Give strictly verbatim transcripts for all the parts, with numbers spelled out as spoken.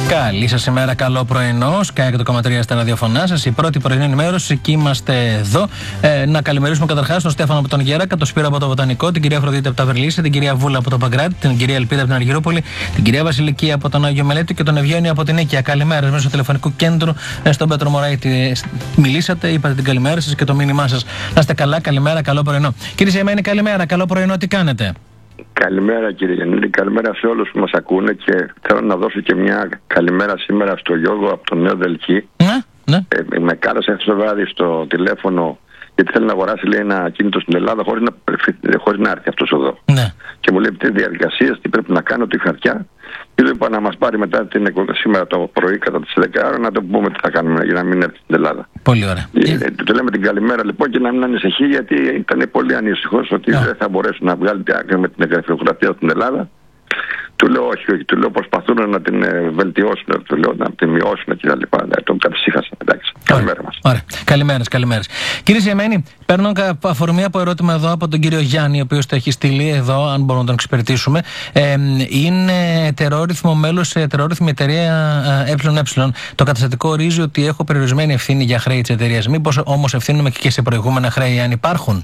Καλή σας ημέρα, καλό πρωινό. Sky εκατό κόμμα τρία στα ραδιοφωνά σας. Η πρώτη πρωινή ενημέρωση, εκεί είμαστε εδώ. Ε, να καλημερίσουμε καταρχάς τον Στέφανο από τον Γέρακα, τον Σπύρο από το Βοτανικό, την κυρία Αφροδίτη από τα Βερλίσια, την κυρία Βούλα από το Παγκράτη, την κυρία Ελπίδα από την Αργυρούπολη, την κυρία Βασιλική από τον Άγιο Μελέτη και τον Ευγένιο από την Νίκαια. Καλημέρα μέσω τηλεφωνικού κέντρου στον Πέτρο Μωράητη. Μιλήσατε, είπατε την καλημέρα σας και το μήνυμά σας. Να είστε καλά, καλημέρα, καλό πρωινό. Κύριε Σεμένη, καλημέρα, καλό πρωινό, τι κάνετε? Καλημέρα κύριε Γιάννη, καλημέρα σε όλους που μας ακούνε και θέλω να δώσω και μια καλημέρα σήμερα στο Γιώργο από τον Νέο Δελκή. Ναι, ναι. Ε, με κάλεσε χθες το βράδυ στο τηλέφωνο γιατί θέλει να αγοράσει, λέει, ένα κινητό στην Ελλάδα χωρίς να, χωρίς να έρθει αυτός εδώ. Ναι. Και μου λέει τι διαδικασίες, τι πρέπει να κάνω, τι χαρτιά. Και του είπα να μας πάρει μετά την εκπομπή σήμερα το πρωί κατά τις δέκα ώρα να το πούμε τι θα κάνουμε για να μην έρθει στην Ελλάδα. Πολύ ωραία. Ε, ε, του λέμε την καλημέρα λοιπόν και να μην ανησυχεί γιατί ήταν πολύ ανήσυχος ότι yeah. δεν θα μπορέσει να βγάλει την άκρη με την εγγραφειοκρατία στην Ελλάδα. Του λέω όχι, όχι, του λέω προσπαθούν να την ε, βελτιώσουν, του λέω να την μειώσουν και τα λοιπά. Ναι, τον κατησύχασα, εντάξει. Καλημέρα μας. Ωραία. Καλημέρες, καλημέρες. Κύριε Σιεμένη, παίρνω αφορμή από ερώτημα εδώ από τον κύριο Γιάννη, ο οποίος το έχει στείλει εδώ, αν μπορούμε να τον εξυπηρετήσουμε. Ε, είναι ετερόρυθμο μέλος σε ετερόρυθμη εταιρεία ΕΕ. Το καταστατικό ορίζει ότι έχω περιορισμένη ευθύνη για χρέη της εταιρείας. Μήπως όμως ευθύνομαι και σε προηγούμενα χρέη, αν υπάρχουν?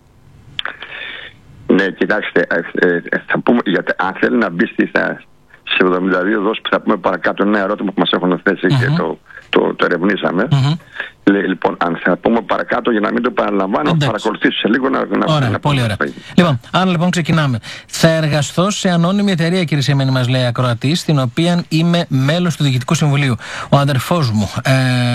Ναι, κοιτάξτε, ε, ε, θα πούμε, γιατί αν θέλει να μπει στις εβδομήντα δύο δόσεις που θα πούμε παρακάτω ένα ερώτημα που μας έχουν θέσει mm-hmm. και το, το, το ερευνήσαμε. Mm-hmm. Λέ, λοιπόν, αν θα πούμε παρακάτω για να μην το παραλαμβάνω, θα παρακολουθήσω σε λίγο να, να, ωραία, να πολύ ωραία. Λοιπόν, άρα λοιπόν ξεκινάμε. Θα εργαστώ σε ανώνυμη εταιρεία, κύριε Σιεμένη, μας λέει ακροατής, στην οποία είμαι μέλος του Διοικητικού Συμβουλίου. Ο αδερφός μου ε,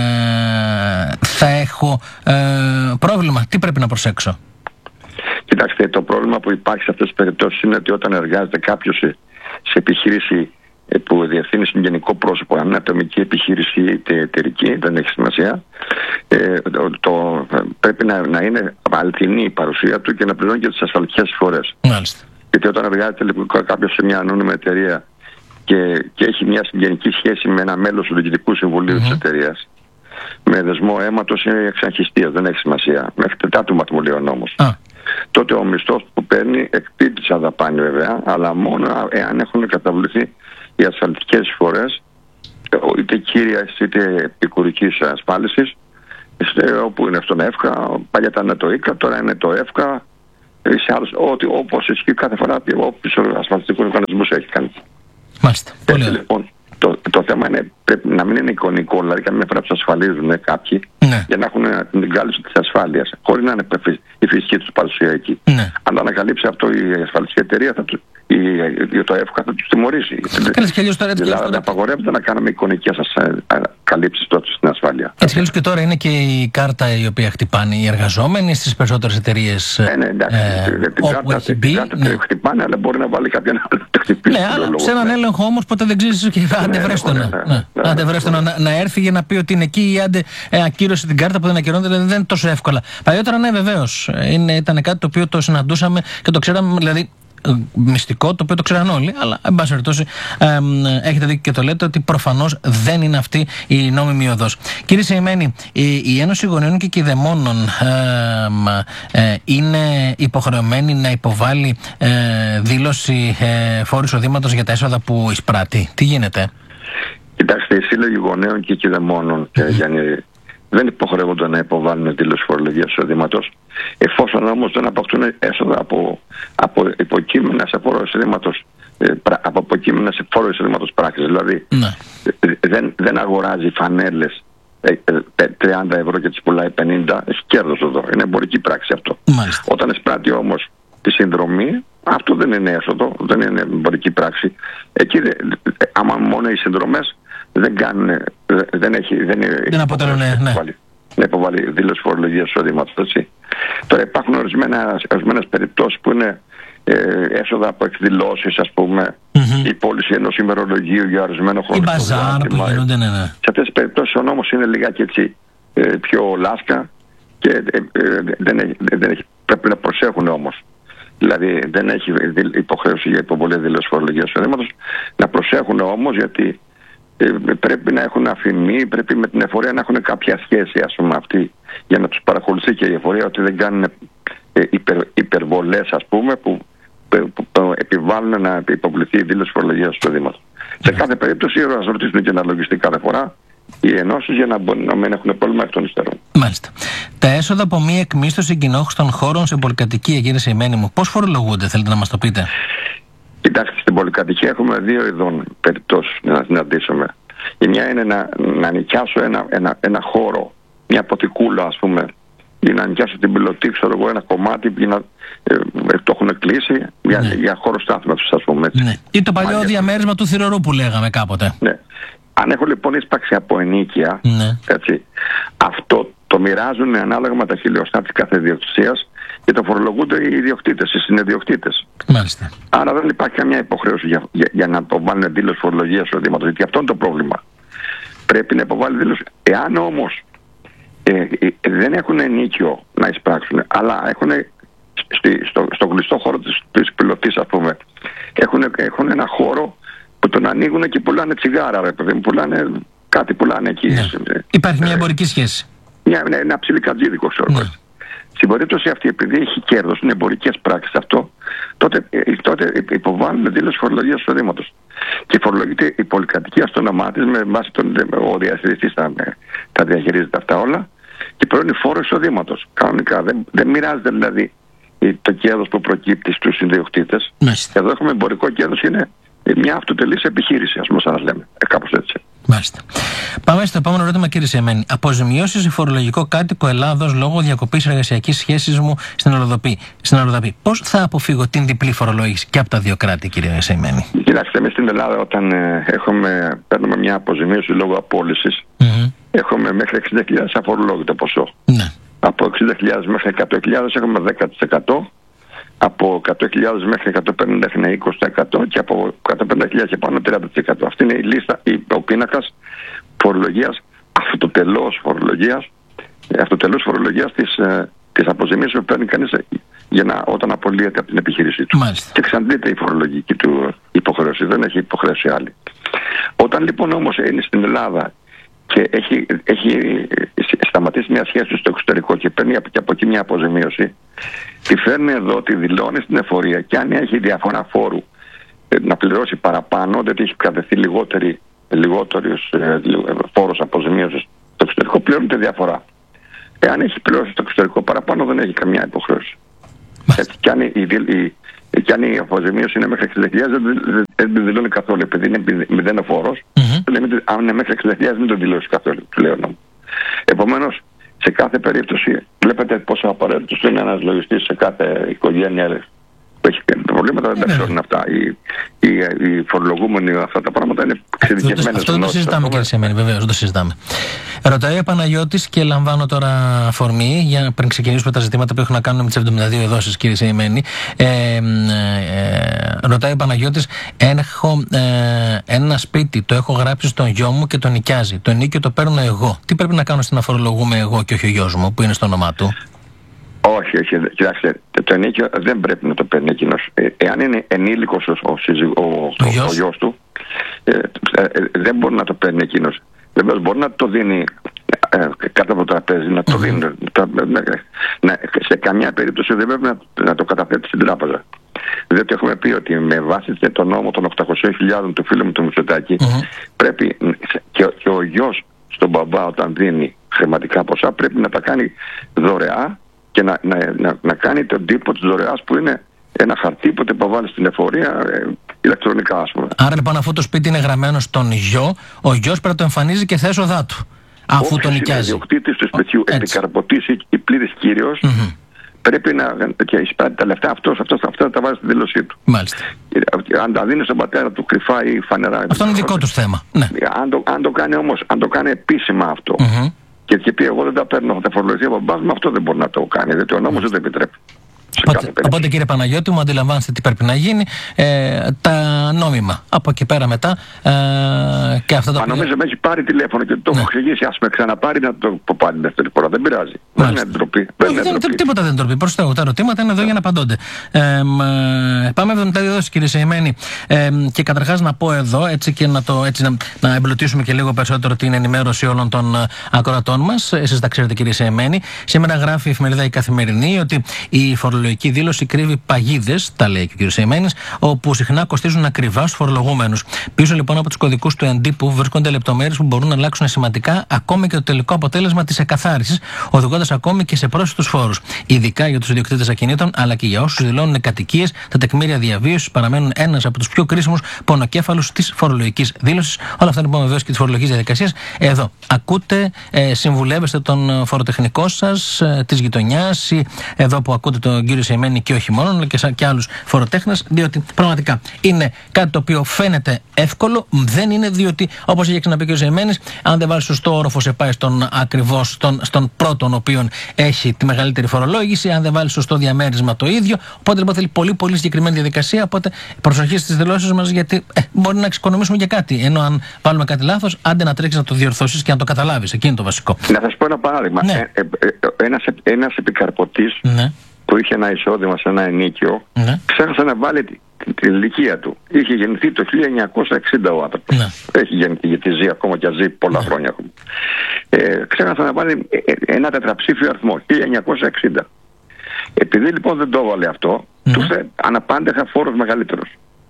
θα έχω ε, πρόβλημα. Τι πρέπει να προσέξω? Κοιτάξτε, το πρόβλημα που υπάρχει σε αυτές τις περιπτώσεις είναι ότι όταν εργάζεται κάποιος σε, σε επιχείρηση που διευθύνει γενικό πρόσωπο, αν είναι ατομική επιχείρηση είτε εταιρική, δεν έχει σημασία, ε, το, το, πρέπει να, να είναι αληθινή η παρουσία του και να πληρώνει και τις ασφαλιστικές εισφορές. Μάλιστα. Γιατί όταν εργάζεται λοιπόν κάποιος σε μια ανώνυμη εταιρεία και, και έχει μια συγγενική σχέση με ένα μέλος του Διοικητικού Συμβουλίου mm-hmm. της εταιρείας, με δεσμό αίματος ή εξαγχιστίας, δεν έχει σημασία. Μέχρι τετάρτου βαθμού λέει ο νόμος. Ah. Τότε ο μισθός που παίρνει εκπίπτει σαν δαπάνη βέβαια, αλλά μόνο εάν έχουν καταβληθεί οι ασφαλιστικές εισφορές, είτε κύριας είτε επικουρικής ασφάλισης, όπου είναι στον ΕΦΚΑ, παλιά ήταν το ΙΚΑ, τώρα είναι το ΕΦΚΑ, σε άλλους, ό,τι, όπως ισχύει κάθε φορά όποιος ασφαλιστικούς οργανισμούς έχει κάνει. Μάλιστα. Έτσι, λοιπόν, το, το θέμα είναι πρέπει να μην είναι εικονικό, δηλαδή καμιά φορά τους ασφαλίζουν κάποιοι ναι. για να έχουν την κάλυψη της ασφάλειας, χωρίς να είναι η φυσική τους παρουσία εκεί. Ναι. Αν το ανακαλύψει αυτό η ασφαλιστική εταιρεία, θα του, η, η, το ΕΦΚΑ θα τους τιμωρήσει. Δηλαδή απαγορεύεται να κάνουμε εικονικές καλύψεις τότε στην ασφάλεια. Έτσι κι και τώρα είναι και η κάρτα η οποία χτυπάνε οι εργαζόμενοι στις περισσότερες εταιρείες. Ναι, ναι, εντάξει. Ε, την κάρτα, την μπει, κάρτα ναι. χτυπάνε, αλλά μπορεί να βάλει κάποιον άλλο να χτυπήσει. Ναι, αλλά σε έναν έλεγχο όμως ποτέ δεν ξέρεις και άντε βρέστο να έρθει για να πει ότι είναι εκεί ή άντε ακύρωσε την κάρτα που δεν ακυρώνεται, δηλαδή δεν είναι τόσο εύκολα. Παλιότερα ναι, βεβαίως. Ήταν κάτι το οποίο το συναντούσαμε και το ξέραμε, δηλαδή μυστικό, το οποίο το ξέραν όλοι, αλλά εν πάση περιπτώσει ε, έχετε δίκιο και το λέτε ότι προφανώς δεν είναι αυτή η νόμιμη οδός. Κύριε Σιεμένη, η, η Ένωση Γονέων και Κηδεμόνων ε, ε, είναι υποχρεωμένη να υποβάλει ε, δήλωση ε, φόρου εισοδήματος για τα έσοδα που εισπράττει. Τι γίνεται? Κοιτάξτε, οι σύλλογοι γονέων και κηδεμόνων mm-hmm. Γιάννη, δεν υποχρεούνται να υποβάλουν δήλωση φορολογίας εισοδήματος, εφόσον όμως δεν αποκτούν έσοδα από, από υποκείμενα σε φόρο εισοδήματος, από υποκείμενα σε φόρο εισοδήματος πράξης. Δηλαδή ναι. δεν, δεν αγοράζει φανέλες τριάντα ευρώ και τις πουλάει πενήντα, έχει κέρδος εδώ. Είναι εμπορική πράξη αυτό. Μάλιστα. Όταν εισπράττει όμως τη συνδρομή, αυτό δεν είναι έσοδο, δεν είναι εμπορική πράξη. Εκεί, άμα μόνο οι συνδρομές δεν κάνουν, δεν έχει, δεν, δεν αποτελούν, ναι. να υποβάλει δήλωση φορολογίας εισοδήματος, έτσι. Τώρα υπάρχουν ορισμένες περιπτώσεις που είναι ε, έσοδα από εκδηλώσεις, ας πούμε, mm-hmm. η πώληση ενός ημερολογίου για ορισμένο χρόνο. Η μπαζάρ που γίνονται, ναι, ναι. Σε αυτές τις περιπτώσεις ο νόμος είναι λιγάκι έτσι ε, πιο λάσκα και ε, ε, δεν, έχει, δεν έχει, πρέπει να προσέχουν όμως. Δηλαδή δεν έχει υποχρέωση για υποβολή δήλωση φορολογίας εισοδήματος, να προσέχουν όμως γιατί πρέπει να έχουν αφημί, πρέπει με την εφορία να έχουν κάποια σχέση, ας πούμε, αυτή, για να τους παρακολουθεί και η εφορία ότι δεν κάνουν υπερ, υπερβολές, ας πούμε, που, που, που επιβάλλουν να υποβληθεί η δήλωση φορολογίας εισοδήματος. Σε κάθε περίπτωση να ρωτήσουν και να λογιστεί κάθε φορά οι ενώσεις για να μπορούν να μην έχουν πρόβλημα εκ των υστέρων. Μάλιστα. Τα έσοδα από μία εκμίσθωση κοινόχρηστων χώρων σε πολυκατοικία, κύριε Σεϊμένη μου, πώς φορολογούνται, θέλετε να μας το πείτε? Κοιτάξτε, στην πολυκατοικία έχουμε δύο ειδών περιπτώσεις να συναντήσουμε. Η μια είναι να, να νοικιάσω ένα, ένα, ένα χώρο, μια αποθηκούλα ας πούμε, ή να νοικιάσω την πιλωτή, ξέρω εγώ, ένα κομμάτι που να, ε, το έχουν κλείσει για, ναι. για χώρο στάθμευσης, ας πούμε. Έτσι. Ναι. Ή το παλιό Μάλιστα. διαμέρισμα του Θηρορού που λέγαμε κάποτε. Ναι. Αν έχω λοιπόν εισπάξει από ενίκεια, ναι. έτσι, αυτό το μοιράζουν ανάλογα με τα χιλιοστά της κάθε ιδιοκτησίας και το φορολογούνται οι ιδιοκτήτες, οι συνειδιοκτήτες. Μάλιστα. Άρα δεν υπάρχει καμιά υποχρέωση για, για, για να το βάλουν δήλωση φορολογίας εισοδήματος, γιατί αυτό είναι το πρόβλημα. Πρέπει να υποβάλει δήλωση. Εάν όμως ε, ε, δεν έχουν ενίκιο να εισπράξουν, αλλά έχουν στη, στο, στο κλειστό χώρο της, της πιλωτής, ας πούμε, έχουν, έχουν ένα χώρο που τον ανοίγουν και πουλάνε τσιγάρα, ρε παιδί μου, πουλάνε κάτι, πουλάνε εκεί. Ναι. Υπάρχει μια εμπορική σχέση. Μια, ένα, ένα ψηλή κατζίδικο, ξέρω. Ναι. Στην περίπτωση αυτή, επειδή έχει κέρδος, είναι εμπορικές πράξεις αυτό, τότε, τότε υποβάλλουν δήλωση φορολογίας εισοδήματος. Και φορολογείται η πολυκατοικία στο όνομά της, με βάση τον ο διαχειριστής τα, τα διαχειρίζεται αυτά όλα, και παίρνει φόρο εισοδήματος. Κανονικά. Δεν, δεν μοιράζεται δηλαδή το κέρδος που προκύπτει στους ιδιοκτήτες. Εδώ έχουμε εμπορικό κέρδος, είναι μια αυτοτελής επιχείρηση, ας πούμε, σαν να λέμε. Ε, κάπως έτσι. Μάλιστα. Πάμε στο επόμενο ερώτημα, κύριε Σεϊμένη. Αποζημιώσεις σε φορολογικό κάτοικο Ελλάδος λόγω διακοπής εργασιακής σχέσης μου στην Ροδοπή. Στην Ροδοπή. Πώς θα αποφύγω την διπλή φορολόγηση και από τα δύο κράτη, κύριε Σεϊμένη? Κοιτάξτε, εμείς στην Ελλάδα, όταν ε, έχουμε, παίρνουμε μια αποζημίωση λόγω απόλυσης, mm-hmm. έχουμε μέχρι εξήντα χιλιάδες αφορολόγητο ποσό. Ναι. Από εξήντα χιλιάδες μέχρι εκατό χιλιάδες έχουμε δέκα τοις εκατό. Από εκατό χιλιάδες μέχρι εκατόν πενήντα είναι είκοσι τοις εκατό και από εκατόν πενήντα χιλιάδες και πάνω τριάντα τοις εκατό. Αυτή είναι η λίστα, ο πίνακας φορολογίας, αυτοτελώς φορολογίας, αυτοτελώς φορολογίας της, της αποζημίωσης που παίρνει κανείς για να, όταν απολύεται από την επιχείρησή του. Μάλιστα. Και εξαντλείται η φορολογική του υποχρέωση, δεν έχει υποχρέωση άλλη. Όταν λοιπόν όμως είναι στην Ελλάδα και έχει, έχει σταματήσει μια σχέση στο εξωτερικό και παίρνει και από εκεί μια αποζημίωση, τη φέρνει εδώ, τη δηλώνει στην εφορία και αν έχει διαφορά φόρου να πληρώσει παραπάνω, δεν έχει κατευθεί λιγότερη, λιγότερος ε, φόρος αποζημίωσης στο εξωτερικό, πληρώνει τη διαφορά. Εάν έχει πληρώσει στο εξωτερικό παραπάνω, δεν έχει καμιά υποχρέωση. Έτσι, και, αν η, η, και αν η αποζημίωση είναι μέχρι εξήντα χιλιάδες, δεν, δεν τη δηλώνει καθόλου, επειδή είναι μηδέν ο φόρος. Mm-hmm. Λέμε, αν είναι μέχρι εξήντα χιλιάδες, μην το δηλώσει καθόλου, του λέω. Επομένως, σε κάθε περίπτωση, βλέπετε πόσο απαραίτητος είναι ένας λογιστής σε κάθε οικογένεια που έχει προβλήματα, δεν τα ξέρουν αυτά. Οι, οι, οι φορολογούμενοι, αυτά τα πράγματα είναι εξειδικευμένες. Αυτό δεν το συζητάμε, κύριε Σεϊμένη, βεβαίως, δεν το συζητάμε. Ρωτάει ο Παναγιώτης και λαμβάνω τώρα αφορμή για πριν ξεκινήσουμε τα ζητήματα που έχουν να κάνουν με τις εβδομήντα δύο εδόσεις, κύριε Σεϊμένη. Ε, ε, ε, ρωτάει ο Παναγιώτης, έχω ε, ένα σπίτι, το έχω γράψει στον γιο μου και το νοικιάζει. Το ενίκιο το παίρνω εγώ. Τι πρέπει να κάνω στην να φορολογούμε εγώ και όχι ο γιος μου, που είναι στο όνομά του? Όχι, όχι. Κοιτάξτε, το ενίκιο δεν πρέπει να το παίρνει εκείνος. Ε, εάν είναι ενήλικος ο, ο, ο, ο, ο, ο γιος του, ε, ε, δεν μπορεί να το παίρνει εκείνος. Βεβαίως μπορεί να το δίνει ε, κάτω από το τραπέζι, να το mm-hmm. δίνει. Να, να, να, σε καμιά περίπτωση δεν πρέπει να, να το καταθέτει στην τράπεζα. Διότι έχουμε πει ότι με βάση το νόμο των οκτακοσίων χιλιάδων του φίλου μου του Μητσοτάκη, mm-hmm. πρέπει και, και ο γιος στον μπαμπά, όταν δίνει χρηματικά ποσά, πρέπει να τα κάνει δωρεά και να, να, να, να κάνει τον τύπο της δωρεάς, που είναι ένα χαρτί που το υποβάλλει στην εφορία ε, ηλεκτρονικά, ας πούμε. Άρα λοιπόν, αφού το σπίτι είναι γραμμένο στον γιο, ο γιος πρέπει να το εμφανίζει και θέσω δάτου, αφού τον νοικιάζει. Ο ιδιοκτήτης του σπιτιού επικαρποτής ή πλήρης κύριος, mm-hmm. πρέπει να και εισπράττει τα λεφτά, αυτός, αυτός, αυτά τα βάζει στη δήλωσή του. Μάλιστα. Αν τα δίνει στον πατέρα του κρυφά ή φανερά. Αυτό είναι δικό του θέμα. Ναι. Αν, το, αν το κάνει όμως, αν το κάνει επίσημα αυτό, mm-hmm. και, και πει εγώ δεν τα παίρνω, θα τα φορολογηθεί από μπας μου, αυτό δεν μπορεί να το κάνει, διότι ο νόμος mm-hmm. δεν το επιτρέπει. Οπότε, οπότε κύριε Παναγιώτη μου, αντιλαμβάνεστε τι πρέπει να γίνει, ε, τα νόμιμα από εκεί πέρα μετά ε, και αυτά τα πράγματα. Νομίζω με έχει πάρει τηλέφωνο και το ναι. έχω εξηγήσει, ας με ξαναπάρει να το πάρει δεύτερη φορά, δεν πειράζει. Δεν είναι ντροπή. Τίποτα δεν ντροπή, προς Θεού, τα ερωτήματα είναι εδώ για να απαντώνται. Ε, ε, πάμε εβδομήντα δύο κύριε Σεϊμένη, ε, και καταρχάς να πω εδώ έτσι και να, το, έτσι, να, να εμπλουτίσουμε και λίγο περισσότερο την ενημέρωση όλων των ακροατών μας. Εσείς τα ξέρετε κύριε Σεϊμένη. Σήμερα γράφει η εφημερίδα Η Καθημερινή ότι η φορολογία φορολογική δήλωση κρύβει παγίδες, τα λέει και ο κ. Σεϊμένης, όπου συχνά κοστίζουν ακριβά στους φορολογούμενους. Πίσω λοιπόν από τους κωδικούς του εντύπου βρίσκονται λεπτομέρειες που μπορούν να αλλάξουν σημαντικά ακόμη και το τελικό αποτέλεσμα της εκαθάρισης, οδηγώντας ακόμη και σε πρόσθετους φόρους. Ειδικά για τους ιδιοκτήτες ακινήτων, αλλά και για όσους δηλώνουν κατοικίες, τα τεκμήρια διαβίωσης παραμένουν ένας από τους πιο κρίσιμους πονοκέφαλους της φορολογικής δήλωσης. Όλα αυτά λοιπόν βεβαίως και της φορολογικής διαδικασίας. Εδώ ακούτε, ε, συμβουλεύεστε τον φοροτεχνικό σας, ε, της γειτονιάς, ή εδώ που ακούτε τον κύριο Σεϊμένη και όχι μόνο, αλλά και, και άλλους φοροτέχνες, διότι πραγματικά είναι κάτι το οποίο φαίνεται εύκολο, δεν είναι, διότι όπως είχε ξαναπεί και ο Σεϊμένης, αν δεν βάλει σωστό όροφο, σε πάει στον ακριβώς, στον, στον πρώτον, ο οποίον έχει τη μεγαλύτερη φορολόγηση, αν δεν βάλει σωστό διαμέρισμα το ίδιο. Οπότε λοιπόν θέλει πολύ πολύ συγκεκριμένη διαδικασία. Οπότε προσοχή στις δηλώσεις μας, γιατί ε, μπορεί να εξοικονομήσουμε και κάτι. Ενώ αν βάλουμε κάτι λάθος, άντε να τρέξεις να το διορθώσεις και να το καταλάβεις. Εκεί είναι το βασικό. Να σας πω ένα παράδειγμα. Ναι. Ε, ε, ε, ένας, ένας επικαρποτής, ναι, που είχε ένα εισόδημα σε ένα ενίκιο, ναι, ξέχασε να βάλει την τη ηλικία του. Είχε γεννηθεί το χίλια εννιακόσια εξήντα ο άνθρωπος. Ναι. Έχει γεννηθεί, γιατί ζει ακόμα και ζει πολλά, ναι, χρόνια ακόμα. Ε, ξέχασε να βάλει ένα τετραψήφιο αριθμό, χίλια εννιακόσια εξήντα. Επειδή λοιπόν δεν το έβαλε αυτό, mm-hmm, του θε αναπάντεχα φόρος μεγαλύτερος.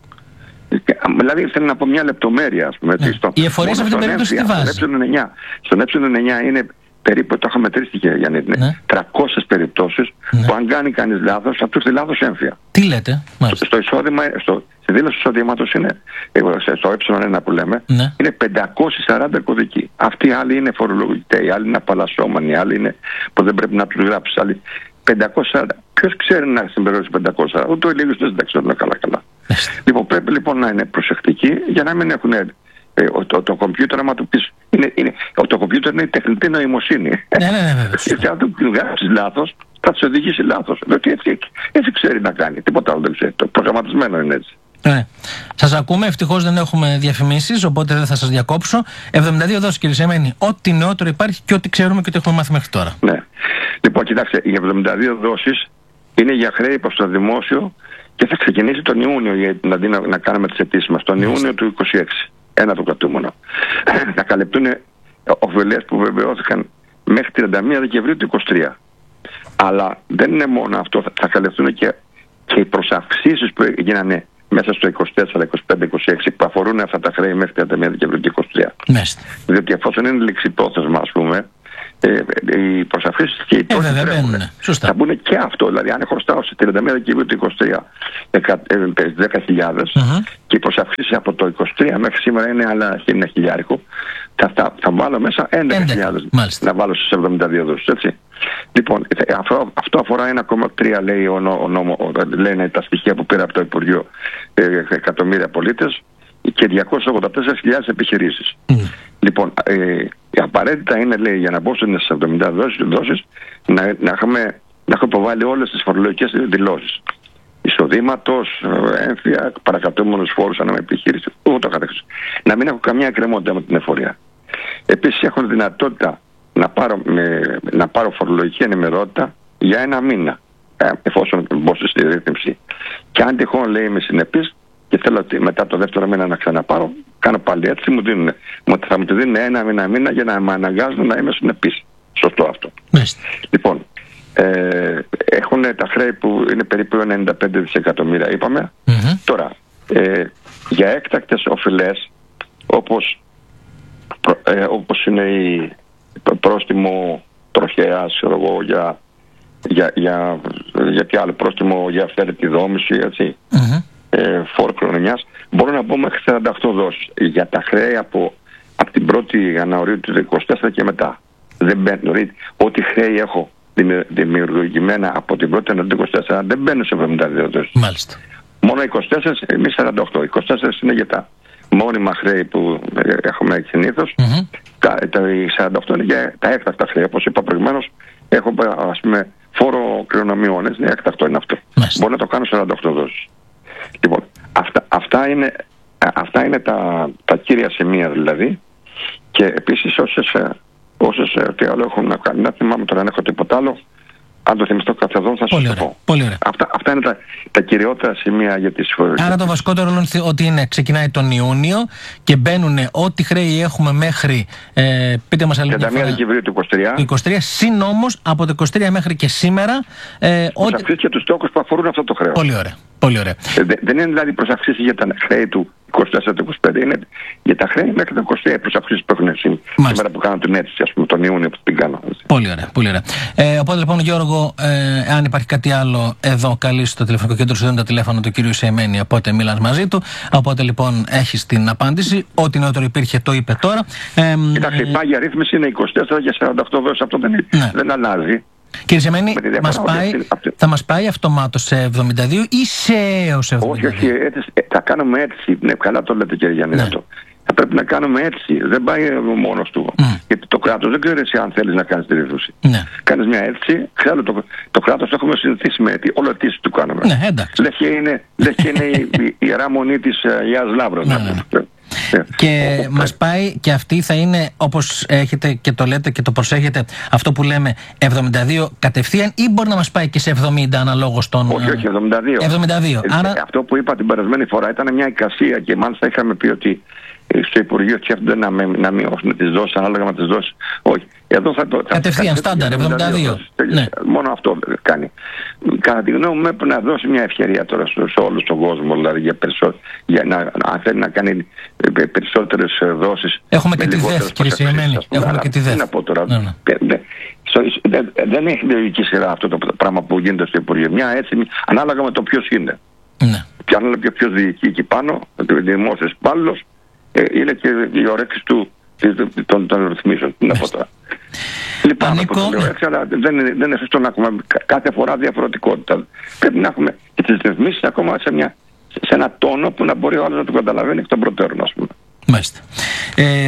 Δηλαδή ήθελε να πω μια λεπτομέρεια, ας πούμε. Ναι. Στο, η εφορία σε αυτήν την περίπτωση τι βάζει? Στον ε εννιά είναι περίπου, το είχαμε μετρήσει, Γιάννη, ναι, τριακόσιες περιπτώσεις, ναι, που αν κάνει κανείς λάθος, θα του έρθει λάθος έμφυα. Τι λέτε? Στο, στο εισόδημα, στο, στη δήλωση εισοδήματος είναι, στο ε ένα που λέμε, ναι, είναι πεντακόσιοι σαράντα κωδικοί. Αυτοί οι άλλοι είναι φορολογητές, οι άλλοι είναι απαλλασσόμενοι, οι άλλοι είναι που δεν πρέπει να τους γράψεις. Άλλοι πεντακόσια σαράντα. Ποιος ξέρει να συμπληρώσει πεντακόσια σαράντα? Ούτε ο λίγος δεν τα ξέρουν καλά-καλά. Λοιπόν, πρέπει λοιπόν να είναι προσεκτικοί για να μην έχουν. Ε, το, το κομπιούτερ, άμα του πεις, είναι, είναι, το κομπιούτερ είναι η τεχνητή νοημοσύνη. Ναι, ναι, ναι, ναι. Και αν του γράψεις λάθος, θα τους οδηγήσει λάθος. Διότι έτσι, έτσι ξέρει να κάνει. Τίποτα άλλο δεν ξέρει. Το προγραμματισμένο είναι έτσι. Ναι. Σας ακούμε. Ευτυχώς δεν έχουμε διαφημίσεις, οπότε δεν θα σας διακόψω. εβδομήντα δύο δόσεις, κύριε Σεϊμένη. Ό,τι νεότερο υπάρχει και ό,τι ξέρουμε και ό,τι έχουμε μάθει μέχρι τώρα. Ναι. Λοιπόν, κοιτάξτε, οι εβδομήντα δύο δόσεις είναι για χρέη προς το δημόσιο και θα ξεκινήσει τον Ιούνιο, δηλαδή να, να κάνουμε τις αιτήσεις μας. Τον Ιούνιο του είκοσι έξι. Ένα το κρατούμενο. Θα καλυπτούν οφειλές που βεβαιώθηκαν μέχρι τριάντα μία Δεκεμβρίου του είκοσι τρία. Αλλά δεν είναι μόνο αυτό, θα καλυπτούν και, και οι προσαυξήσεις που έγιναν μέσα στο είκοσι τέσσερα, είκοσι πέντε, είκοσι έξι που αφορούν αυτά τα χρέη μέχρι τριάντα μία Δεκεμβρίου του είκοσι τρία. Μάλιστα. Διότι εφόσον είναι ληξιπρόθεσμα, ας πούμε, ε, οι προσαυξήσεις και οι τόσεις ε, θα μπουν και αυτό. Δηλαδή, αν χρωστάω σε τριάντα μία Δεκεμβρίου του είκοσι τρία δέκα χιλιάδες uh-huh, και οι προσαυξήσεις από το είκοσι τρία μέχρι σήμερα είναι άλλα ένα χιλιάρικο, θα, θα, θα βάλω μέσα έντεκα χιλιάδες να βάλω στις εβδομήντα δύο δόσεις, έτσι. Λοιπόν, αυτό, αυτό αφορά ένα κόμμα τρία, λέει ο, ο νόμο, λένε τα στοιχεία που πήρα από το Υπουργείο, ε, εκατομμύρια πολίτες και διακόσιες ογδόντα τέσσερις χιλιάδες επιχειρήσεις. Mm. Λοιπόν, ε, απαραίτητα είναι, λέει, για να μπω στις εβδομήντα δόσεις, να, να, έχουμε, να έχω υποβάλει όλες τις φορολογικές δηλώσεις. Εισοδήματος, έμφυα, παρακατούμενους φόρους ανά επιχείρηση, ούτω καθεξής. Να μην έχω καμία εκκρεμότητα με την εφορία. Επίσης έχω δυνατότητα να πάρω, με, να πάρω φορολογική ενημερότητα για ένα μήνα, ε, εφόσον μπω στη ρύθμιση. Και αν τυχόν, λέει, είμαι συνεπής και θέλω μετά το δεύτερο μήνα να ξαναπάρω, κάνω πάλι έτσι, μου δίνουν, θα μου τη δίνουν ένα μήνα μήνα για να με αναγκάζουν να είμαι συνεπής. Σωστό αυτό. Μάλιστα. Λοιπόν, ε, έχουν τα χρέη που είναι περίπου ενενήντα πέντε δισεκατομμύρια, είπαμε. Mm-hmm. Τώρα, ε, για έκτακτες οφειλές, όπως, ε, όπως είναι η πρόστιμο τροχέας, εγώ, για, για, για, για τι άλλο, πρόστιμο για αυθαίρετη δόμηση, έτσι, mm-hmm, ε, φόρο κληρονομιάς, μπορώ να πω μέχρι σαράντα οκτώ δόσεις. Για τα χρέη από, από την πρώτη Ιανουαρίου του είκοσι τέσσερα και μετά. Δεν μπαίνω, δηλαδή, ό,τι χρέη έχω δημιουργημένα από την πρώτη Ιανουαρίου του είκοσι τέσσερα δεν μπαίνουν σε εβδομήντα δύο δόσεις. Μάλιστα. Μόνο είκοσι τέσσερα, εμείς σαράντα οκτώ. είκοσι τέσσερα είναι για τα μόνιμα χρέη που έχουμε συνήθως. Mm-hmm. Τα, τα σαράντα οκτώ είναι για τα έκτακτα χρέη. Όπως είπα προηγουμένως, έχω, ας πούμε, φόρο κληρονομιών. Είναι έκτακτο είναι αυτό. Μάλιστα. Μπορώ να το κάνω σαράντα οκτώ δόσεις. Λοιπόν, αυτά, αυτά είναι, αυτά είναι τα, τα κύρια σημεία δηλαδή. Και επίσης όσες, όσες τι άλλο έχουν να κάνει, να θυμάμαι τώρα αν έχω τίποτα άλλο, Αν το θυμηθώ καθεδόν θα πολύ σου ωραία, το πω. Πολύ ωραία. Αυτά, αυτά είναι τα, τα κυριότερα σημεία για τις φορές. Άρα το βασικότερο είναι ότι είναι, ξεκινάει τον Ιούνιο και μπαίνουν ό,τι χρέη έχουμε μέχρι, ε, πείτε μας άλλη μια φορά, τριάντα μία Δεκεμβρίου του είκοσι τρία. Το είκοσι τρία, συν όμως από το είκοσι τρία μέχρι και σήμερα. Ε, ότι... και τους στόχους που αφορούν αυτό το χρέος. Πολύ ωραία. Πολύ ωραία. Ε, δεν είναι δηλαδή προσαυξήσεις για τα χρέη του είκοσι τέσσερα είκοσι πέντε, είναι για τα χρέη μέχρι το είκοσι τρία προσαυξήσεις που έχουν σήμερα που κάνουν την αίτηση, ας πούμε, τον Ιούνιο που την κάνω. Πολύ ωραία. Πολύ ωραία. Ε, οπότε λοιπόν, Γιώργο, ε, αν υπάρχει κάτι άλλο εδώ, καλείς το τηλεφωνικό κέντρο, σου δίνω το τηλέφωνο του κυρίου Σεϊμένη, οπότε μιλάς μαζί του. Οπότε λοιπόν έχεις την απάντηση. Ό,τι νεότερο υπήρχε το είπε τώρα. Ε, Κοιτάξτε, η πάγια ρύθμιση είναι είκοσι τέσσερα για σαράντα οκτώ δόσεις. Αυτό δεν, ναι. δεν αλλάζει. Κύριε Σεϊμένη, μας πάει, αυτή... θα μας πάει αυτομάτως σε εβδομήντα δύο ή σε έως εβδομήντα δύο? Όχι, όχι, έτσι, θα κάνουμε έτσι. Ναι, καλά το λέτε κύριε Γιάννη. Ναι. Αυτό. Θα πρέπει να κάνουμε έτσι. Δεν πάει μόνος του. Mm. Γιατί το κράτος δεν ξέρει εσύ αν θέλεις να κάνεις τη ρύθμιση. Ναι. Κάνεις μια έτσι, ξέρω το, το κράτος το έχουμε συνηθίσει με έτσι. Όλο έτσι του κάνουμε. Ναι, εντάξει. Λες και είναι, λες και είναι η, η ιερά μονή της Αγίας Λαύρος. Ναι, ναι. Yeah. Και oh, μας πάει και αυτή θα είναι, όπως έχετε και το λέτε και το προσέχετε, αυτό που λέμε εβδομήντα δύο κατευθείαν, ή μπορεί να μας πάει και σε εβδομήντα αναλόγως των... Όχι, όχι, εβδομήντα δύο. εβδομήντα δύο. Ε, Άρα... Αυτό που είπα την περασμένη φορά ήταν μια εικασία και μάλιστα είχαμε πει ότι στο Υπουργείο σκέφτονται να, με, να μειώσουν τις δόσεις ανάλογα με τις δόσεις. Όχι. Εδώ θα το... Κατευθείαν, στάνταρ, εβδομήντα δύο. Ναι. Μόνο αυτό κάνει. Κατά τη γνώμη μου έπρεπε να δώσει μια ευκαιρία τώρα σε, σε όλο τον κόσμο, δηλαδή για, περισσό... για να, αν θέλει να κάνει περισσότερες δόσεις. Έχουμε και τη ΔΕΘ, κύριε Σεϊμένη. Έχουμε και τη ΔΕΘ. Τι να πω τώρα. Ναι, ναι. Δεν, δεν έχει λογική σειρά αυτό το πράγμα που γίνεται στο Υπουργείο. Μια έτσι, ανάλογα με το ποιος είναι. Ναι. Και αν είναι ποιος διοικεί εκεί πάνω, δημόσιος υπάλληλος, είναι και η όρεξη του των, των ρυθμίσεων. Τι να πω τώρα. Λοιπόν, Ανήκω... έτσι, αλλά δεν είναι, δεν είναι σωστό να έχουμε κάθε φορά διαφορετικότητα. Πρέπει να έχουμε και τις ρυθμίσεις ακόμα σε, μια, σε ένα τόνο που να μπορεί ο άλλος να το καταλαβαίνει εκ των προτέρων, ας πούμε. Μάλιστα. Ε,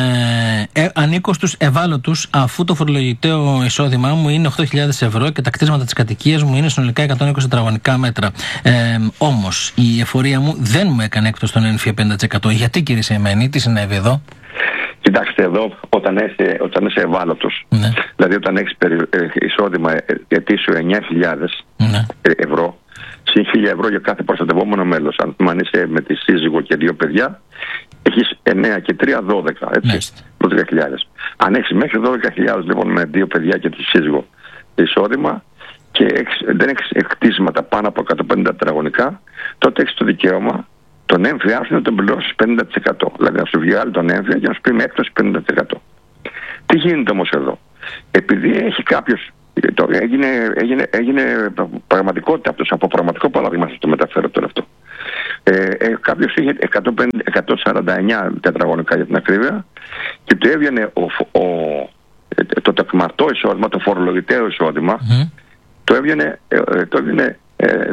ε, ανήκω στους ευάλωτους, αφού το φορολογητέο εισόδημά μου είναι οκτώ χιλιάδες ευρώ και τα κτίσματα της κατοικίας μου είναι συνολικά εκατόν είκοσι τετραγωνικά μέτρα. Ε, όμως η εφορία μου δεν μου έκανε έκτος τον έμφυα πενήντα τοις εκατό. Γιατί, κύριε Σεϊμένη, τι συνέβη εδώ? Κοιτάξτε εδώ, όταν είσαι, όταν είσαι ευάλωτος, ναι. δηλαδή όταν έχεις περι, ε, εισόδημα ετήσιο εννιά χιλιάδες ναι. ευρώ, συν χίλια ευρώ για κάθε προστατευόμενο μέλος. Αν είσαι με τη σύζυγο και δύο παιδιά, έχεις εννιά και τρία, δώδεκα, έτσι, δώδεκα χιλιάδες. Αν έχεις μέχρι δώδεκα χιλιάδες λοιπόν με δύο παιδιά και τη σύζυγο εισόδημα και έχεις, δεν έχεις εκτίσματα πάνω από εκατόν πενήντα τετραγωνικά, τότε έχεις το δικαίωμα τον έμφυα σου να τον πληρώσεις πενήντα τοις εκατό. Δηλαδή να σου βγάλει τον έμφυα και να σου πει με έκπτωση πενήντα τοις εκατό. Τι γίνεται όμως εδώ? Επειδή έχει κάποιος, το, έγινε, έγινε, έγινε πραγματικότητα αυτός, από πραγματικό παράδειγμα σας το μεταφέρω τώρα αυτό. Ε, ε, κάποιος είχε εκατόν πενήντα, εκατόν σαράντα εννιά τετραγωνικά για την ακρίβεια και του έβγαινε ο, ο, ε, το τεκμαρτό εισόδημα, το φορολογητέο εισόδημα, mm-hmm. το έβγαινε, ε, το έβγαινε ε,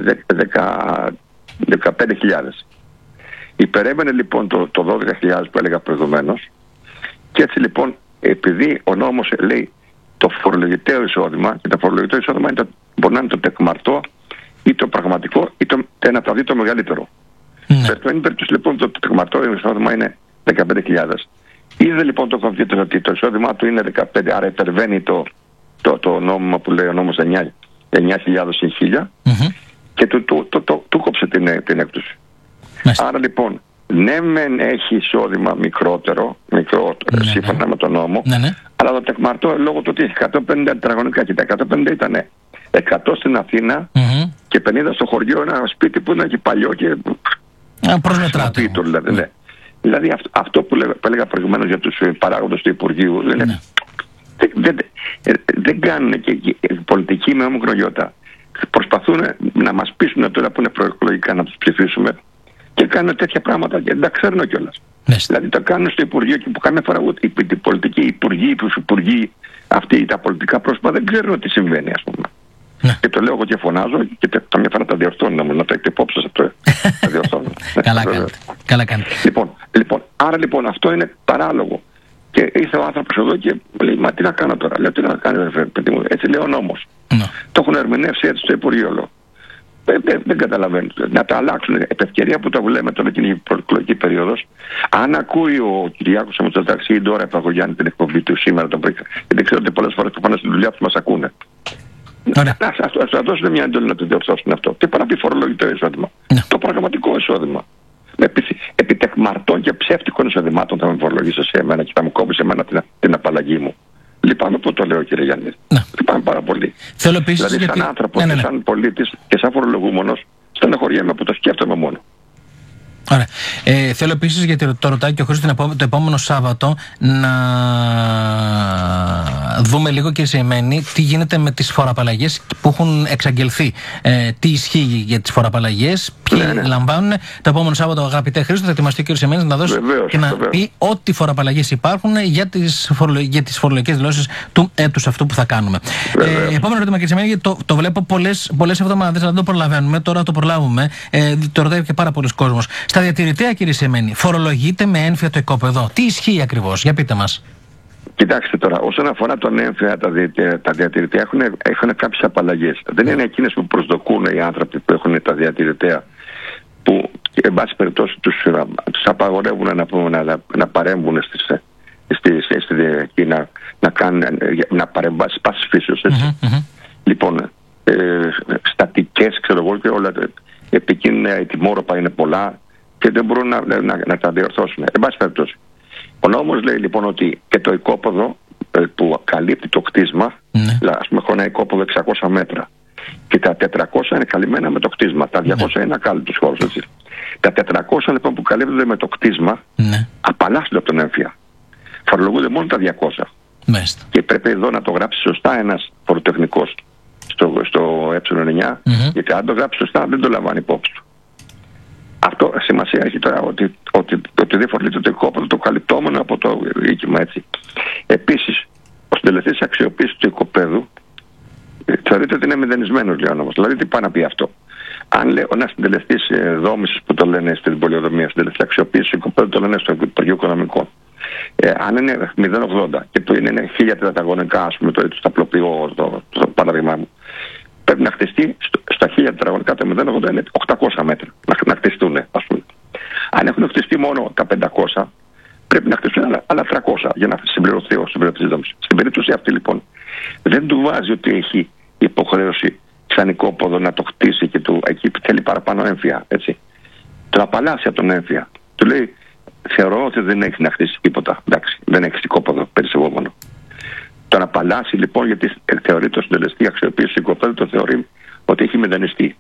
δεκαπέντε χιλιάδες. Υπερέβαινε λοιπόν το, το δώδεκα χιλιάδες που έλεγα προηγουμένως και έτσι λοιπόν επειδή ο νόμος λέει το φορολογητέο εισόδημα και το φορολογητέο εισόδημα είναι το, μπορεί να είναι το τεκμαρτό ή το πραγματικό ή το, ένα από τα δύο το μεγαλύτερο. Mm. Σε αυτή την περίπτωση λοιπόν το τεκμαρτό εισόδημα είναι δεκαπέντε χιλιάδες. Είδε λοιπόν το κομπιούτερ ότι το εισόδημά του είναι δεκαπέντε, άρα υπερβαίνει το, το, το νόμο που λέει ο νόμος εννιά χιλιάδες συν χίλια mm-hmm. και του, του, του, του, του κόψε την, την έκπτωση. Μάλιστα. Άρα λοιπόν, ναι μεν έχει εισόδημα μικρότερο, μικρότερο ναι, σύμφωνα ναι. με τον νόμο, ναι, ναι. αλλά το τεκμαρτό λόγω του ότι έχει εκατόν πενήντα τετραγωνικά και τα εκατόν πενήντα ήταν εκατό στην Αθήνα mm-hmm. και πενήντα στο χωριό, ένα σπίτι που είναι και παλιό και προσμετράται. Δηλαδή, ναι. δηλαδή αυτό, αυτό που, λέγα, που έλεγα προηγουμένως για τους παράγοντες του Υπουργείου, ναι. δεν, δεν, δεν, δεν κάνουν και οι πολιτικοί με ομικρογιώτα. Προσπαθούν να μας πείσουν τώρα που είναι προεκλογικά να τους ψηφίσουμε και κάνουν τέτοια πράγματα και δεν τα ξέρουν κιόλας. Ναι. Δηλαδή τα κάνουν στο Υπουργείο και που καμιά φορά ούτε οι πολιτικοί υπουργοί, οι υπουργοί αυτοί τα πολιτικά πρόσωπα δεν ξέρουν τι συμβαίνει, ας πούμε. Ναι. Και το λέω εγώ και φωνάζω και καμιά φορά τα διορθώνω, να το έχετε υπόψη σας αυτό. Τα διορθώνω. Καλά κάνετε. Καλά κάνετε. Λοιπόν, λοιπόν, άρα λοιπόν αυτό είναι παράλογο. Και ήρθε ο άνθρωπος εδώ και λέει, μα τι να κάνω τώρα? Λέω, τι να κάνω, παιδί μου, έτσι λέει ο νόμος. Ναι. Το έχουν ερμηνεύσει έτσι στο Υπουργείο, λέω. Δεν, δεν, δεν καταλαβαίνω. Να τα αλλάξουν. Επ' ευκαιρία που το βλέπουμε τώρα και είναι η προεκλογική περίοδος. Αν ακούει ο Κυριάκος Μητσοτάκη ή τώρα Παπαγιάννη την εκπομπή του σήμερα το πρωί, γιατί ξέρω ότι πολλές φορές που πάνε στη δουλειά τους μας ακούνε. Να σας δώσουν μια εντολή να το διορθώσουν αυτό. Τι παρά πει φορολογητό εισόδημα. Ναι. Το προγραμματικό εισόδημα. Με επιτεκμαρτών και ψεύτικων εισοδημάτων θα με φορολογήσει σε εμένα και θα μου κόβει σε εμένα την, την απαλλαγή μου. Λυπάμαι που το λέω, κύριε Γιάννη. Ναι. Λυπάμαι πάρα πολύ. Θέλω επίσης, δηλαδή, γιατί... σαν άνθρωπος ναι, ναι, ναι. και σαν πολίτης και σαν φορολογούμενος, στενοχωριέμαι που το σκέφτομαι μόνο. Ωραία. Ε, θέλω επίσης, γιατί το ρωτάει και ο Χρήστος το επόμενο Σάββατο, να δούμε λίγο, κύριε Σεϊμένη, τι γίνεται με τις φοροαπαλλαγές που έχουν εξαγγελθεί. Ε, τι ισχύει για τις φοροαπαλλαγές, ποιοι ναι, ναι. λαμβάνουν. Το επόμενο Σάββατο, αγαπητέ Χρήστο, θα ετοιμαστεί ο κύριος Σεϊμένης να δώσει βεβαίως, και να βεβαίως. πει ό,τι φοροαπαλλαγές υπάρχουν για τις, φορολο... για τις φορολογικές δηλώσεις του έτους αυτού που θα κάνουμε. Ε, επόμενο ερώτημα, κύριε Σεϊμένη, το, το βλέπω πολλές, πολλές εβδομάδες, αλλά δεν το προλαβαίνουμε. Τώρα το προλάβουμε. Ε, το ρωτάει και πάρα πολλοί κόσμος. Στα διατηρητέα, κύριε Σεϊμένη, φορολογείται με έμφυα το οικόπεδο. Τι ισχύει ακριβώς, για πείτε μας. Κοιτάξτε τώρα, όσον αφορά τον έμφυα, τα, δι, τα διατηρητέα έχουν, έχουν κάποιες απαλλαγές. Δεν είναι εκείνες που προσδοκούν οι άνθρωποι που έχουν τα διατηρητέα, που εν πάση περιπτώσει τους, τους απαγορεύουν να, να, να παρέμβουν στις, στις, στις, στις, να, να κάνουν να παρεμβάσεις πάσης φύσεως, έτσι. Mm-hmm, mm-hmm. Λοιπόν, ε, στατικές, ξέρω εγώ, και όλα επικίνδυνα, η τιμόρροπα είναι πολλά και δεν μπορούν να, να, να, να τα διορθώσουν. Εν πάση περιπτώσει. Ο νόμος λέει λοιπόν ότι και το οικόπεδο ε, που καλύπτει το κτίσμα, mm. ας πούμε έχω ένα οικόπεδο εξακόσια μέτρα και τα τετρακόσια είναι καλυμμένα με το κτίσμα, τα διακόσια mm. είναι ακάλυπτους χώρους, έτσι. Τα τετρακόσια λοιπόν που καλύπτονται με το κτίσμα mm. απαλλάσσονται από τον έμφυα. Φορολογούνται μόνο τα διακόσια. Mm. Και πρέπει εδώ να το γράψει σωστά ένας φοροτεχνικός στο, στο ε εννιά, mm-hmm. γιατί αν το γράψει σωστά δεν το λαμβάνει υπόψη του. Αυτό σημασία έχει τώρα ότι, ότι, ότι δεν φορολογείται το οικόπεδο το καλυπτόμενο από το οίκημα, έτσι. Επίσης, ο συντελεστής αξιοποίησης του οικοπαίδου ε, θεωρείται ότι είναι μηδενισμένος, λέει ο νόμος. Δηλαδή, τι πάει να πει αυτό. Αν λέει ένας συντελεστής ε, δόμησης που το λένε στην πολιοδομία, συντελεστής αξιοποίησης του οικοπαίδου το λένε στο Υπουργείο Οικονομικών. Ε, αν είναι μηδέν κόμμα ογδόντα και το είναι χίλια τετραγωνικά, ας πούμε, το, το απλοποιώ το, το, το παράδειγμα μου, πρέπει να χτιστεί στο, στα χίλια τετραγωνικά, το μηδέν κόμμα ογδόντα είναι οκτακόσια μέτρα να, να χτιστούν, ας πούμε. Αν έχουν χτιστεί μόνο τα πεντακόσια, πρέπει να χτιστούν άλλα, άλλα τριακόσια για να συμπληρωθεί ο συμπληρωτής δόμησης. Στην περίπτωση αυτή λοιπόν, δεν του βάζει ότι έχει υποχρέωση σαν οικόποδο να το χτίσει και του, εκεί θέλει παραπάνω έμφυα, έτσι. Το απαλλάσσει από τον έμφυα. Του λέει, θεωρώ ότι δεν έχει να χτίσει τίποτα. Εντάξει, δεν έχει οικόποδο περισσευόμενο. Τον απαλλάσσει λοιπόν, γιατί θεωρεί το συντελεστή αξιοποίηση του οικοπαίδου, το θεωρεί ότι έχει μηδενιστεί.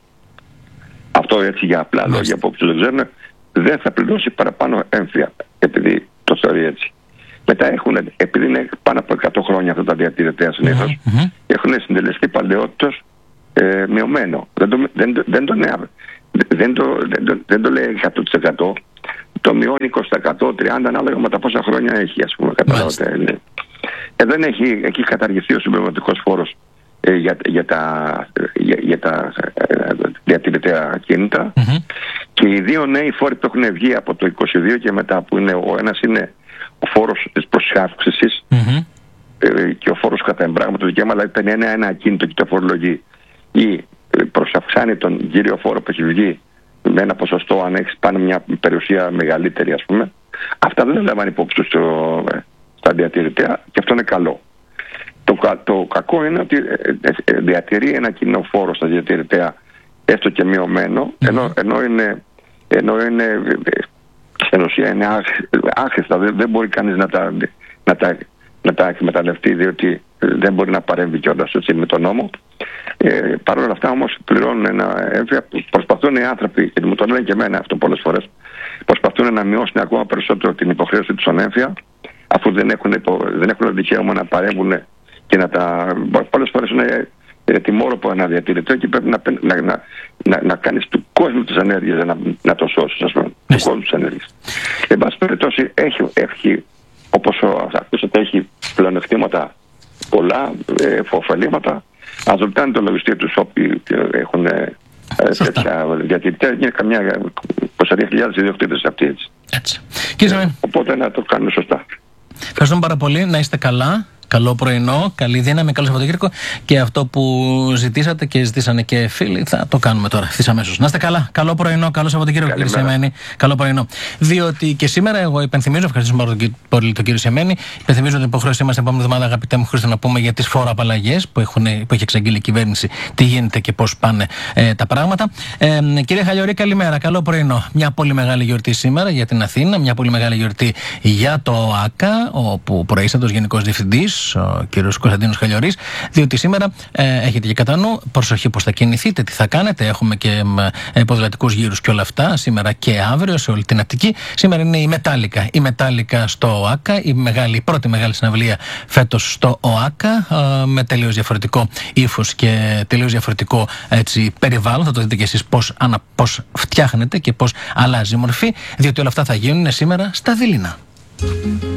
Αυτό έτσι για απλά λόγια από όποιους δεν ξέρουν, δεν θα πληρώσει παραπάνω έμφυα, επειδή το θεωρεί έτσι. Μετά έχουν, επειδή είναι πάνω από εκατό χρόνια αυτά τα διατηρητέα συνήθως, mm-hmm. έχουν συντελεστή παλαιότητας ε, μειωμένο. Δεν το, δεν, δεν, το, δεν, το, δεν, το, δεν το λέει εκατό τοις εκατό, το μειώνει είκοσι τοις εκατό, τριάντα τοις εκατό ανάλογα με τα πόσα χρόνια έχει, ας πούμε. Καταλάβατε. Ε, δεν έχει, έχει καταργηθεί ο συμπληρωματικός φόρος ε, για, για τα, για, για τα ε, διατηρητέα ακίνητα. Mm-hmm. Και οι δύο νέοι φόροι που έχουν βγει από το είκοσι δύο και μετά, που είναι, ο ένας είναι ο φόρος της προσάυξησης mm-hmm. ε, και ο φόρος κατά εμπράγμα του δικαίωμα, δηλαδή παίρνει ένα, ένα ακίνητο και το φορολογεί ή προσαυξάνει τον κύριο φόρο που έχει βγει με ένα ποσοστό αν έχεις πάνω μια περιουσία μεγαλύτερη, ας πούμε. Αυτά δεν λαμβάνει υπόψη του στο, στα διατηρητέα και αυτό είναι καλό. Το, το κακό είναι ότι διατηρεί ένα κοινό φόρο στα διατηρητέα έστω και μειωμένο, mm-hmm. ενώ, ενώ είναι, ενώ είναι στην ουσία είναι άχρηστα, δεν, δεν μπορεί κανείς να τα, να τα, να τα εκμεταλλευτεί, διότι δεν μπορεί να παρέμβει κιόλας έτσι με τον νόμο. Ε, Παρ' όλα αυτά όμως πληρώνουν ένα έμφυα που προσπαθούν οι άνθρωποι, και μου το λένε και εμένα αυτό πολλές φορές, προσπαθούν να μειώσουν ακόμα περισσότερο την υποχρέωση του στον έμφυα, αφού δεν έχουν, δεν έχουν δικαίωμα να παρέμβουν και να τα. Πολλές φορές είναι ε, τιμόρροπο ένα διατηρητό και πρέπει να, να, να, να, να κάνεις του κόσμου τις ενέργειες να, να το σώσεις, ας πούμε. Του κόσμου τις ενέργειες. Εν πάση περιπτώσει έχει, έχει όπως ακούσατε, έχει πλεονεκτήματα πολλά, ε, ωφελήματα. Ας ρωτάνε το λογιστή τους όποιοι έχουν ε, τέτοια διατηρητέα, είναι καμιά είκοσι χιλιάδες ιδιοκτήτες αυτοί έτσι. έτσι. Κύριε Σεϊμένη, οπότε να το κάνουμε σωστά. Ευχαριστούμε πάρα πολύ, να είστε καλά. Καλό πρωινό, καλή δύναμη, καλό Σαββατοκύριακο. Και αυτό που ζητήσατε και ζητήσανε και φίλοι, θα το κάνουμε τώρα ευθύς αμέσως. Να είστε καλά. Καλό πρωινό, καλό Σαββατοκύριακο, κύριε Σεμένη. Καλό πρωινό. Διότι και σήμερα εγώ υπενθυμίζω, ευχαριστούμε πολύ τον κύριο Σεμένη. Υπενθυμίζω την υποχρέωσή μας την επόμενη εβδομάδα, αγαπητέ μου Χρήστο, να πούμε για τις φοροαπαλλαγές που, που έχει εξαγγείλει η κυβέρνηση, τι γίνεται και πώς πάνε ε, τα πράγματα. Ε, κύριε Χαλιορή, καλημέρα. Καλό πρωινό. Μια πολύ μεγάλη γιορτή σήμερα για την Αθήνα, μια πολύ μεγάλη γιορτή για το ΟΑΚΑ, όπου προείστατος Γενικός Διευθυντής, ο κύριος Κωνσταντίνος Χαλιορής, διότι σήμερα ε, έχετε και κατά νου, προσοχή πώς θα κινηθείτε, τι θα κάνετε. Έχουμε και ε, ποδηλατικούς γύρους και όλα αυτά, σήμερα και αύριο σε όλη την Αττική. Σήμερα είναι η Μετάλλικα. Η Μετάλλικα στο ΟΑΚΑ, η, μεγάλη, η πρώτη μεγάλη συναυλία φέτος στο ΟΑΚΑ, ε, με τελείως διαφορετικό ύφος και τελείως διαφορετικό έτσι, περιβάλλον. Θα το δείτε κι εσείς πώς, ανα, πώς φτιάχνετε και πώς αλλάζει η μορφή, διότι όλα αυτά θα γίνουν σήμερα στα Δειλινά.